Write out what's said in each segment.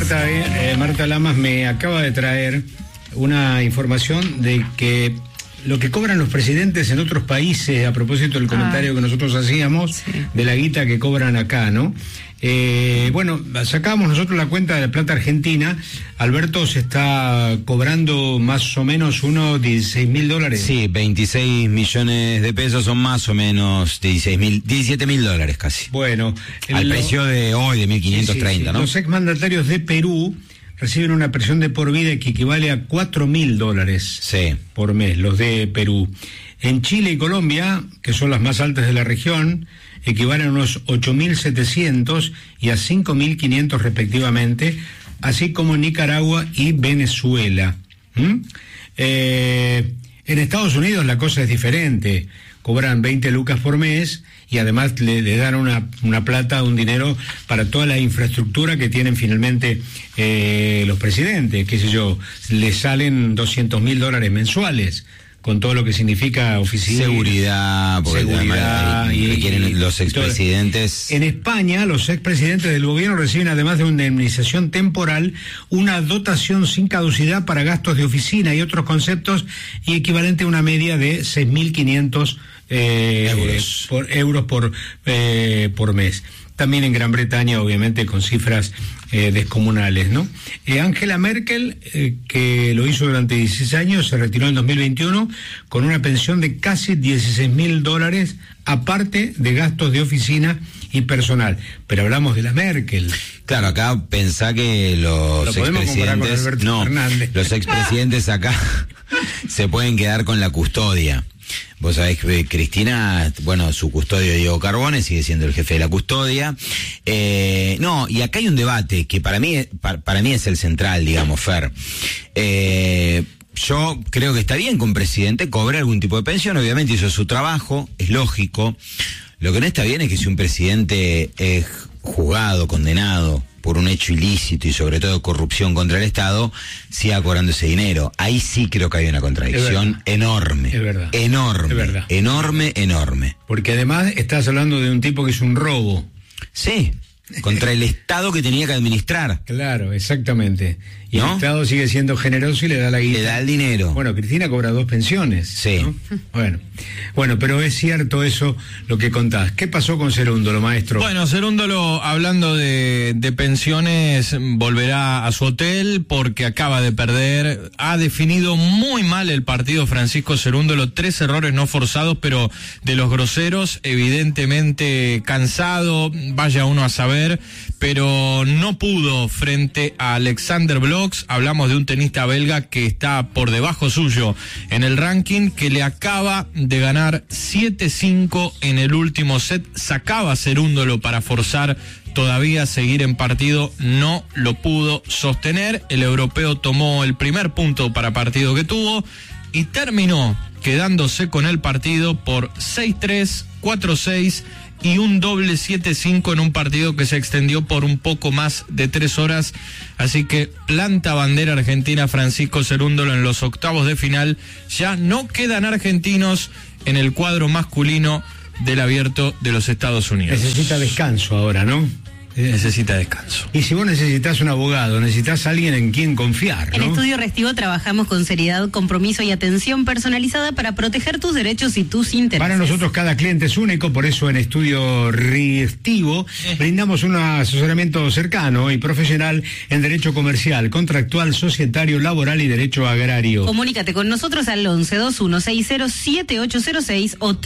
Marta Lamas me acaba de traer una información de que lo que cobran los presidentes en otros países, a propósito del comentario que nosotros hacíamos, de la guita que cobran acá, ¿no? Bueno, sacamos nosotros la cuenta de la plata argentina. Alberto se está cobrando más o menos unos $16.000. Sí, 26 millones de pesos son más o menos $17.000 casi. Bueno. Al precio de hoy, de 1.530, ¿no? Los exmandatarios de Perú reciben una pensión de por vida que equivale a $4.000 por mes, los de Perú. En Chile y Colombia, que son las más altas de la región, equivalen a unos 8.700 y a 5.500 respectivamente, así como en Nicaragua y Venezuela. En Estados Unidos la cosa es diferente, cobran 20 lucas por mes y además le dan una plata, un dinero para toda la infraestructura que tienen finalmente los presidentes, qué sé yo, les salen $200.000 mensuales, con todo lo que significa oficina, seguridad y requieren los expresidentes. En España, los expresidentes del gobierno reciben, además de una indemnización temporal, una dotación sin caducidad para gastos de oficina y otros conceptos, y equivalente a una media de 6.500 euros por mes. También en Gran Bretaña, obviamente, con cifras descomunales, ¿no? Angela Merkel, que lo hizo durante 16 años, se retiró en 2021 con una pensión de casi $16.000, aparte de gastos de oficina y personal. Pero hablamos de la Merkel. Claro, acá pensá que los expresidentes, los expresidentes acá se pueden quedar con la custodia. Vos sabés que Cristina, bueno, su custodio Diego Carbone sigue siendo el jefe de la custodia. Y acá hay un debate que para mí es el central, digamos, Fer. Yo creo que está bien que un presidente cobre algún tipo de pensión, obviamente hizo su trabajo, es lógico. Lo que no está bien es que si un presidente es juzgado, condenado por un hecho ilícito y sobre todo corrupción contra el Estado, siga cobrando ese dinero. Ahí sí creo que hay una contradicción enorme. Es verdad. Enorme. Es verdad. Enorme. Porque además estás hablando de un tipo que es un robo. Sí, contra el Estado que tenía que administrar. Claro, exactamente. Y ¿no? el Estado sigue siendo generoso y le da la guita. Le da el dinero. Bueno, Cristina cobra 2 pensiones. Sí. ¿no? Bueno, pero es cierto eso lo que contás. ¿Qué pasó con Cerúndolo, maestro? Bueno, Cerúndolo, hablando de pensiones, volverá a su hotel porque acaba de perder. Ha definido muy mal el partido Francisco Cerúndolo, 3 errores no forzados, pero de los groseros, evidentemente cansado, vaya uno a saber, pero no pudo frente a Alexander Blok. Hablamos de un tenista belga que está por debajo suyo en el ranking, que le acaba de ganar 7-5 en el último set. Sacaba Cerúndolo para forzar todavía seguir en partido, no lo pudo sostener. El europeo tomó el primer punto para partido que tuvo y terminó quedándose con el partido por 6-3, 4-6 y un doble 7-5 en un partido que se extendió por un poco más de 3 horas. Así que planta bandera argentina Francisco Cerúndolo en los octavos de final. Ya no quedan argentinos en el cuadro masculino del Abierto de los Estados Unidos. Necesita descanso ahora, ¿no? Necesita descanso. Y si vos necesitas un abogado, necesitas alguien en quien confiar, ¿no? En Estudio Restivo trabajamos con seriedad, compromiso y atención personalizada para proteger tus derechos y tus intereses. Para nosotros cada cliente es único, por eso en Estudio Restivo brindamos un asesoramiento cercano y profesional en derecho comercial, contractual, societario, laboral y derecho agrario. Comunícate con nosotros al 11-2160-7806 o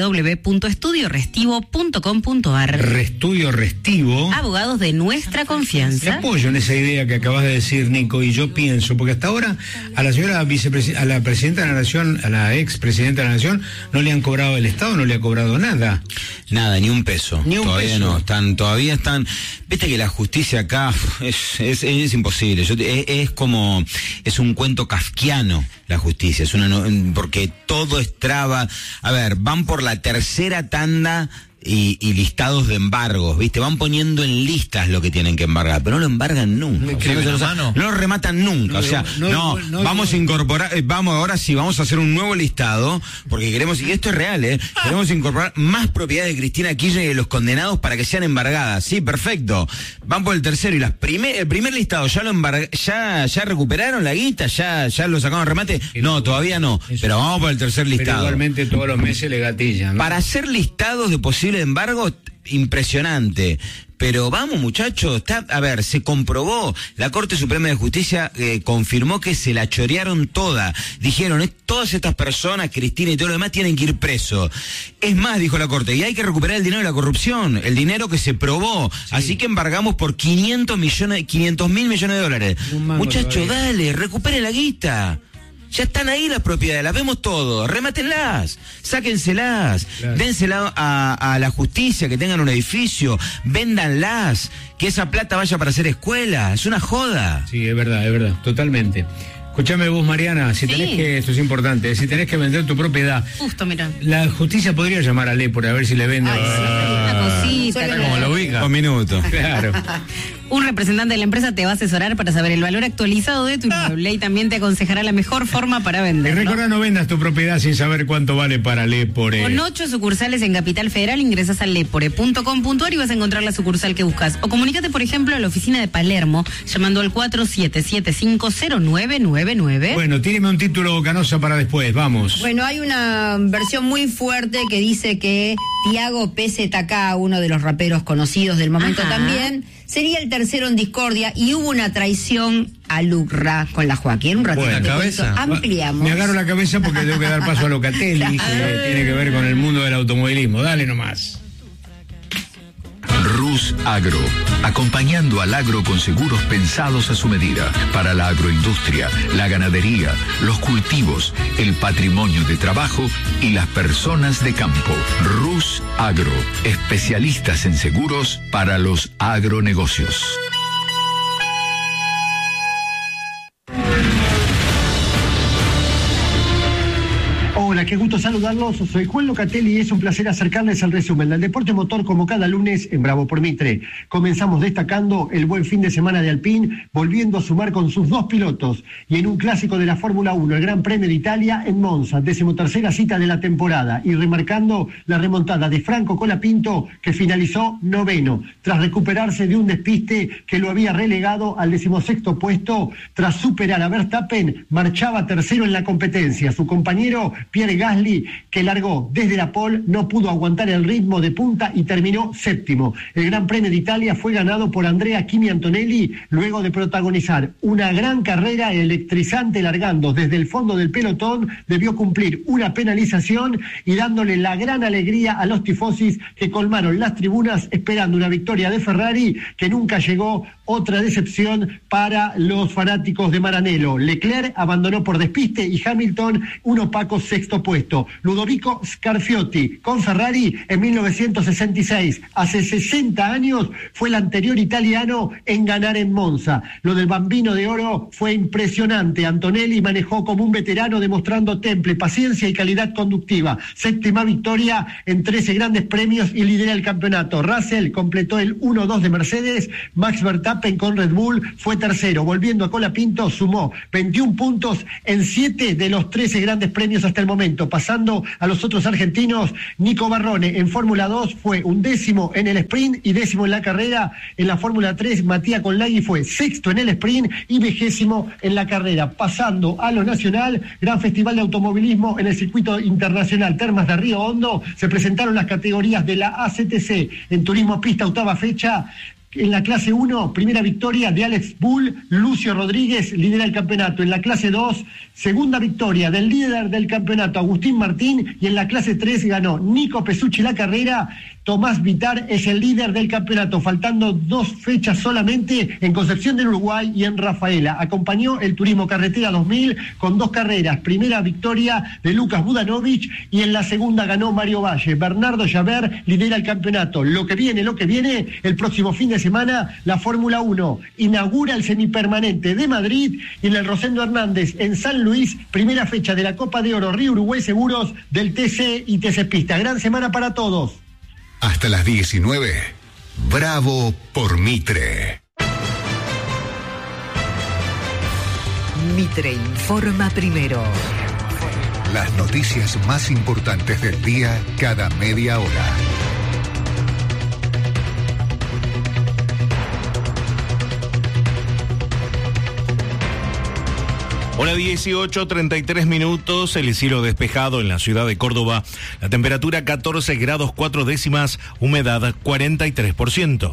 www.estudiorestivo.com.ar. Restudio Restivo. Abogados de nuestra confianza. Te apoyo en esa idea que acabas de decir, Nico, y yo pienso, porque hasta ahora a la señora a la presidenta de la Nación, a la expresidenta de la Nación, no le han cobrado, el Estado no le ha cobrado nada. Nada, ni un peso. Todavía están. Viste que la justicia acá es imposible. Es un cuento kafkiano la justicia. Porque todo es traba. A ver, van por la tercera tanda y listados de embargos, ¿viste? Van poniendo en listas lo que tienen que embargar, pero no lo embargan nunca. No lo rematan nunca. Vamos a incorporar, ahora sí, vamos a hacer un nuevo listado, porque queremos, y esto es real, queremos incorporar más propiedades de Cristina Kirchner y de los condenados para que sean embargadas. Sí, perfecto. Van por el tercero y el primer listado ya recuperaron la guita, ya lo sacaron al remate. No, todavía no, pero vamos por el tercer listado. Pero igualmente todos los meses le gatillan, ¿no? Para hacer listados de posible embargo, impresionante. Pero vamos, muchachos, se comprobó. La Corte Suprema de Justicia confirmó que se la chorearon toda. Dijeron, todas estas personas, Cristina y todo lo demás, tienen que ir presos. Es más, dijo la Corte, y hay que recuperar el dinero de la corrupción, el dinero que se probó. Sí. Así que embargamos por 500 mil millones de dólares. Muchachos, dale, recuperen la guita. Ya están ahí las propiedades, las vemos todos, remátenlas, sáquenselas, dénselas a la justicia, que tengan un edificio, véndanlas, que esa plata vaya para hacer escuela, es una joda. Sí, es verdad, totalmente. Escuchame vos, Mariana, esto es importante, si tenés que vender tu propiedad. Justo, mira. La justicia podría llamar a Lépore a ver si le vende. Una cosita. Como lo ubica. 2 minutos. Claro. Un representante de la empresa te va a asesorar para saber el valor actualizado de tu inmueble y también te aconsejará la mejor forma para venderlo. Y recuerda, no vendas tu propiedad sin saber cuánto vale para Lépore. Con 8 sucursales en Capital Federal, ingresas a lepore.com.ar y vas a encontrar la sucursal que buscas. O comunícate, por ejemplo, a la oficina de Palermo, llamando al 47750999. Bueno, tíreme un título, Canosa, para después, vamos. Bueno, hay una versión muy fuerte que dice que Tiago PZK, uno de los raperos conocidos del momento también, sería el tercero en discordia y hubo una traición a Lucra con la Joaquín. Un ratito la cabeza. Ampliamos. Me agarro la cabeza porque tengo que dar paso a Locatelli, que tiene que ver con el mundo del automovilismo. Dale nomás. Rus Agro, acompañando al agro con seguros pensados a su medida, para la agroindustria, la ganadería, los cultivos, el patrimonio de trabajo y las personas de campo. Rus Agro, especialistas en seguros para los agronegocios. Hola, qué gusto saludarlos. Soy Juan Locatelli y es un placer acercarles al resumen del deporte motor como cada lunes en Bravo por Mitre. Comenzamos destacando el buen fin de semana de Alpine, volviendo a sumar con sus 2 pilotos y en un clásico de la Fórmula 1, el Gran Premio de Italia en Monza, 13ª cita de la temporada, y remarcando la remontada de Franco Colapinto, que finalizó 9º, tras recuperarse de un despiste que lo había relegado al 16º puesto. Tras superar a Verstappen, marchaba tercero en la competencia. Su compañero Pierre Gasly, que largó desde la pole, no pudo aguantar el ritmo de punta y terminó 7º. El Gran Premio de Italia fue ganado por Andrea Kimi Antonelli luego de protagonizar una gran carrera electrizante, largando desde el fondo del pelotón. Debió cumplir una penalización y dándole la gran alegría a los tifosis que colmaron las tribunas esperando una victoria de Ferrari que nunca llegó. Otra decepción para los fanáticos de Maranello. Leclerc abandonó por despiste y Hamilton un opaco 6º puesto. Ludovico Scarfiotti con Ferrari en 1966. Hace 60 años fue el anterior italiano en ganar en Monza. Lo del Bambino de Oro fue impresionante. Antonelli manejó como un veterano, demostrando temple, paciencia y calidad conductiva. 7ª victoria en 13 grandes premios y lidera el campeonato. Russell completó el 1-2 de Mercedes. Max Verstappen con Red Bull fue tercero. Volviendo a Colapinto, sumó 21 puntos en 7 de los 13 grandes premios hasta el momento. Pasando a los otros argentinos, Nico Barrone en Fórmula 2 fue 11º en el sprint y 10º en la carrera. En la Fórmula 3, Matías Conlagui fue 6º en el sprint y 20º en la carrera. Pasando a lo nacional, gran festival de automovilismo en el circuito internacional Termas de Río Hondo. Se presentaron las categorías de la ACTC en turismo pista, 8ª fecha. En la clase 1, primera victoria de Alex Bull, Lucio Rodríguez lidera el campeonato. En la clase 2, segunda victoria del líder del campeonato, Agustín Martín, y en la clase 3 ganó Nico Pesucci la carrera. Tomás Vitar es el líder del campeonato, faltando 2 fechas solamente en Concepción del Uruguay y en Rafaela. Acompañó el Turismo Carretera 2000 con 2 carreras. Primera victoria de Lucas Budanovich y en la segunda ganó Mario Valle. Bernardo Javert lidera el campeonato. Lo que viene, el próximo fin de semana, la Fórmula 1 inaugura el semipermanente de Madrid y en el Rosendo Hernández en San Luis, primera fecha de la Copa de Oro Río Uruguay Seguros del TC y TC Pista. Gran semana para todos. Hasta las 19. Bravo por Mitre. Mitre informa primero. Las noticias más importantes del día cada media hora. Hora 18:33 minutos, el cielo despejado en la ciudad de Córdoba, la temperatura 14 grados 4 décimas, humedad 43%.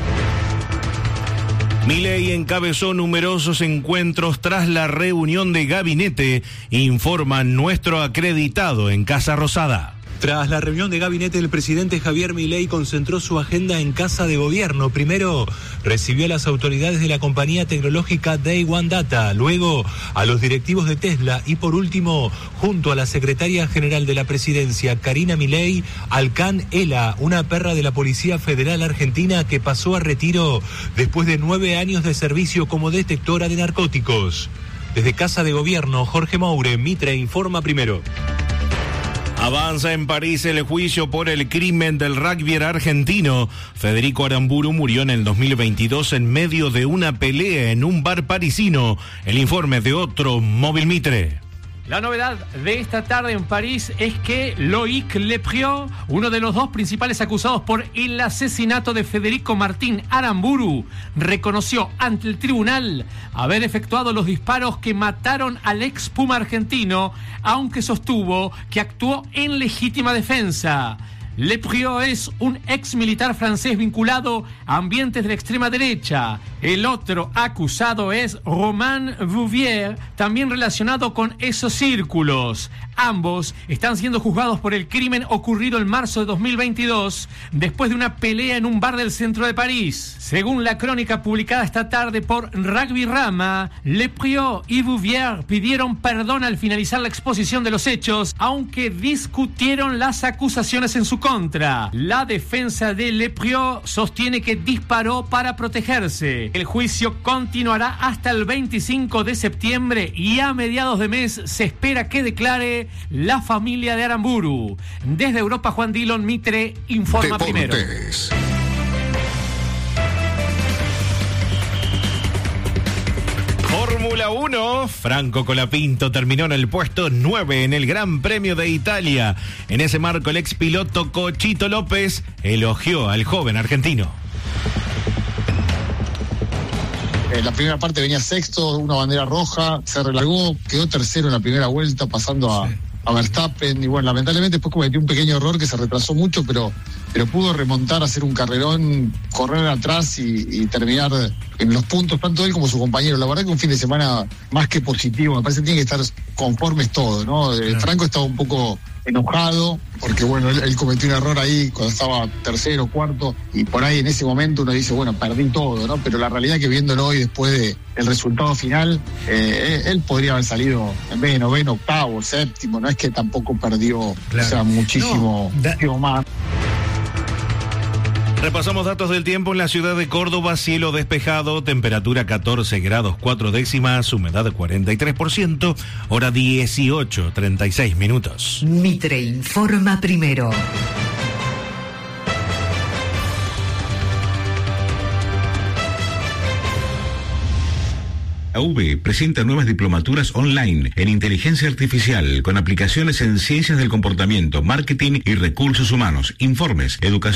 Milei encabezó numerosos encuentros tras la reunión de gabinete, informa nuestro acreditado en Casa Rosada. Tras la reunión de gabinete, el presidente Javier Milei concentró su agenda en Casa de Gobierno. Primero recibió a las autoridades de la compañía tecnológica Day One Data, luego a los directivos de Tesla y por último, junto a la secretaria general de la presidencia, Karina Milei, al can Ela, una perra de la Policía Federal Argentina que pasó a retiro después de 9 años de servicio como detectora de narcóticos. Desde Casa de Gobierno, Jorge Moure, Mitre informa primero. Avanza en París el juicio por el crimen del rugbyer argentino. Federico Aramburu murió en el 2022 en medio de una pelea en un bar parisino. El informe de otro Móvil Mitre. La novedad de esta tarde en París es que Loïc Lepriot, uno de los 2 principales acusados por el asesinato de Federico Martín Aramburu, reconoció ante el tribunal haber efectuado los disparos que mataron al ex Puma argentino, aunque sostuvo que actuó en legítima defensa. Lepriot es un ex militar francés vinculado a ambientes de la extrema derecha. El otro acusado es Romain Vouvier, también relacionado con esos círculos. Ambos están siendo juzgados por el crimen ocurrido en marzo de 2022, después de una pelea en un bar del centro de París. Según la crónica publicada esta tarde por Rugby Rama, Lepriot y Vouvier pidieron perdón al finalizar la exposición de los hechos, aunque discutieron las acusaciones en su contra. La defensa de Lepriot sostiene que disparó para protegerse. El juicio continuará hasta el 25 de septiembre y a mediados de mes se espera que declare la familia de Aramburu. Desde Europa, Juan Dillon, Mitre informa primero. Fórmula 1, Franco Colapinto terminó en el puesto 9 en el Gran Premio de Italia. En ese marco, el expiloto Cochito López elogió al joven argentino. La primera parte venía sexto, una bandera roja, se relargó, quedó tercero en la primera vuelta, pasando a Verstappen, y bueno, lamentablemente después cometió un pequeño error que se retrasó mucho, pero pudo remontar, hacer un carrerón, correr atrás y terminar en los puntos, tanto él como su compañero. La verdad que un fin de semana más que positivo, me parece que tiene que estar conformes todos, ¿no? Claro. Franco estaba un poco enojado, porque bueno, él cometió un error ahí cuando estaba tercero, cuarto, y por ahí en ese momento uno dice, bueno, perdí todo, ¿no? Pero la realidad es que viéndolo hoy después del resultado final, él podría haber salido en vez de noveno, octavo, séptimo, no es que tampoco perdió, claro, o sea, muchísimo más. Repasamos datos del tiempo en la ciudad de Córdoba, cielo despejado, temperatura 14 grados 4 décimas, humedad 43%, hora 18:36 minutos. Mitre informa primero. La UB presenta nuevas diplomaturas online en inteligencia artificial con aplicaciones en ciencias del comportamiento, marketing y recursos humanos. Informes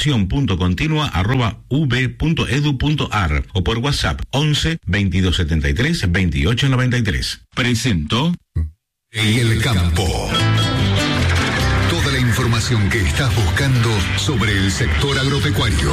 educación.continua@ub.edu.ar o por WhatsApp 11 22 73 28 93. Presentó El Campo. Toda la información que estás buscando sobre el sector agropecuario.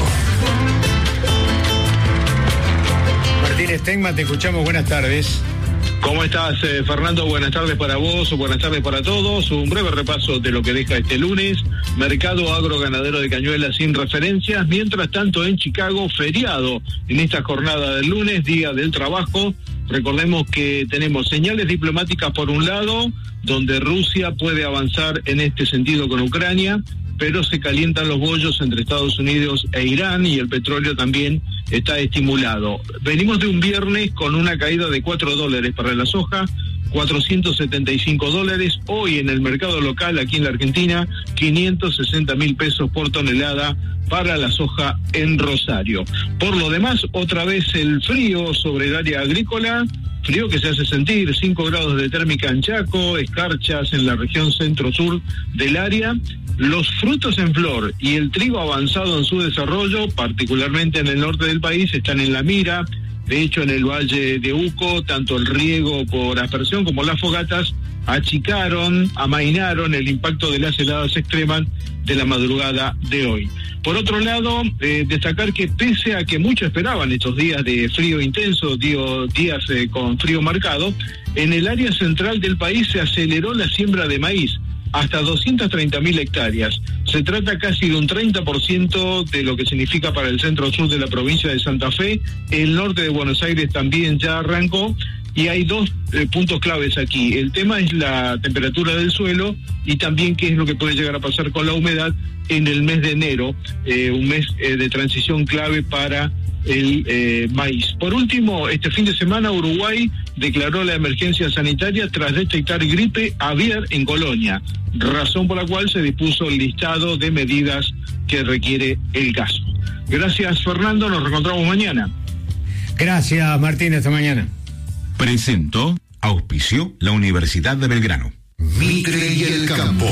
Martín Stegman, te escuchamos, buenas tardes. ¿Cómo estás, Fernando? Buenas tardes para vos, buenas tardes para todos. Un breve repaso de lo que deja este lunes. Mercado agroganadero de Cañuelas sin referencias. Mientras tanto, en Chicago, feriado en esta jornada del lunes, Día del Trabajo. Recordemos que tenemos señales diplomáticas por un lado, donde Rusia puede avanzar en este sentido con Ucrania, pero se calientan los bollos entre Estados Unidos e Irán y el petróleo también está estimulado. Venimos de un viernes con una caída de $4 para la soja, $475. Hoy en el mercado local, aquí en la Argentina, 560.000 pesos por tonelada para la soja en Rosario. Por lo demás, otra vez el frío sobre el área agrícola, frío que se hace sentir, 5 grados de térmica en Chaco, escarchas en la región centro-sur del área. Los frutos en flor y el trigo avanzado en su desarrollo, particularmente en el norte del país, están en la mira. De hecho, en el Valle de Uco, tanto el riego por aspersión como las fogatas amainaron el impacto de las heladas extremas de la madrugada de hoy. Por otro lado, destacar que pese a que muchos esperaban estos días de frío intenso, días con frío marcado, en el área central del país se aceleró la siembra de maíz, hasta 230.000 hectáreas. Se trata casi de un 30% de lo que significa para el centro-sur de la provincia de Santa Fe. El norte de Buenos Aires también ya arrancó. Y hay dos puntos claves aquí. El tema es la temperatura del suelo y también qué es lo que puede llegar a pasar con la humedad en el mes de enero, un mes de transición clave para el maíz. Por último, este fin de semana Uruguay declaró la emergencia sanitaria tras detectar gripe aviar en Colonia, razón por la cual se dispuso el listado de medidas que requiere el caso. Gracias, Fernando, nos reencontramos mañana. Gracias, Martín, hasta mañana. Presentó, auspició la Universidad de Belgrano. Mitre y el campo.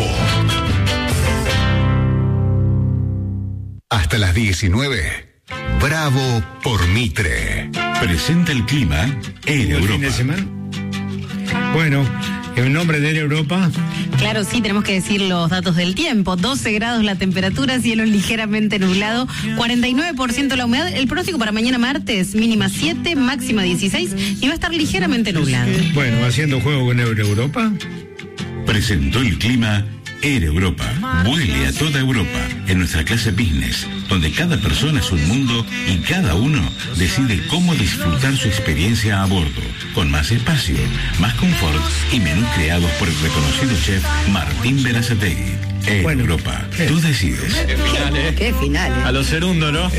Hasta las 19. Bravo por Mitre. Presenta el clima en Europa. ¿Fin de semana? Bueno, en nombre de Europa. Claro, sí, tenemos que decir los datos del tiempo. 12 grados la temperatura, cielo ligeramente nublado, 49% la humedad. El pronóstico para mañana martes, mínima 7, máxima 16 y va a estar ligeramente nublado. Bueno, haciendo juego con Europa. Presentó el clima Europa. Vuele a toda Europa en nuestra clase business, donde cada persona es un mundo y cada uno decide cómo disfrutar su experiencia a bordo, con más espacio, más confort y menús creados por el reconocido chef Martín Berazategui. Europa, tú decides. Qué final, A lo segundo, ¿no?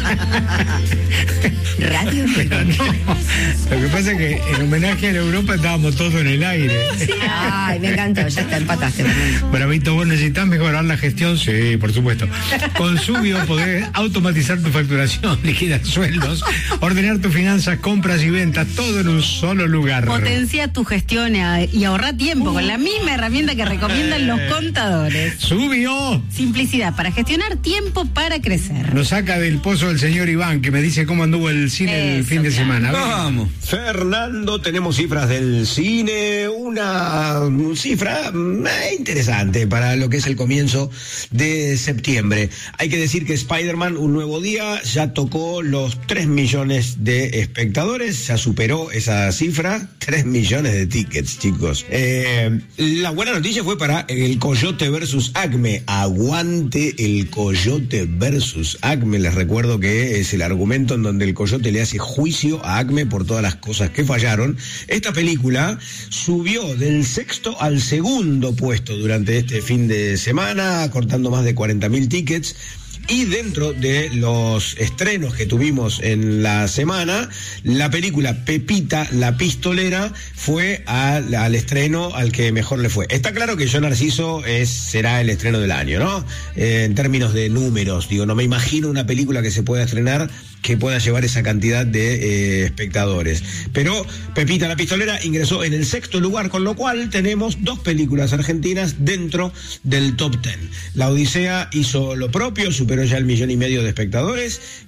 Radio Lo que pasa es que en homenaje a Europa estábamos todos en el aire. Sí. Ay, me encantó, ya está, empataste. Bravito, vos necesitas mejorar la gestión, sí, por supuesto. Con Subio podés automatizar tu facturación, liquidar sueldos, ordenar tus finanzas, compras y ventas, todo en un solo lugar. Potencia tu gestión y ahorra tiempo con la misma herramienta que recomiendan los contadores. ¡Subio! Simplicidad para gestionar, tiempo para crecer. Nos saca del pozo del señor Iván, que me dice cómo anduvo el cine el fin de semana. Vamos. Fernando, tenemos cifras del cine, una cifra interesante para lo que es el comienzo de septiembre. Hay que decir que Spider-Man, Un Nuevo Día, ya tocó los 3 millones de espectadores, ya superó esa cifra, 3 millones de tickets, chicos. La buena noticia fue para el Coyote versus Acme. Aguante el Coyote versus Acme. Les recuerdo que es el argumento en donde el Coyote le hace juicio a Acme por todas las cosas que fallaron. Esta película subió del 6º al 2º puesto durante este fin de semana, cortando más de 40.000 tickets. Y dentro de los estrenos que tuvimos en la semana, la película Pepita la Pistolera fue al estreno al que mejor le fue. Está claro que Yo Narciso será el estreno del año, ¿no? En términos de números, digo, no me imagino una película que se pueda estrenar que pueda llevar esa cantidad de espectadores. Pero Pepita la Pistolera ingresó en el 6º lugar, con lo cual tenemos 2 películas argentinas dentro del top 10. La Odisea hizo lo propio, superó ya el 1,5 millones de espectadores,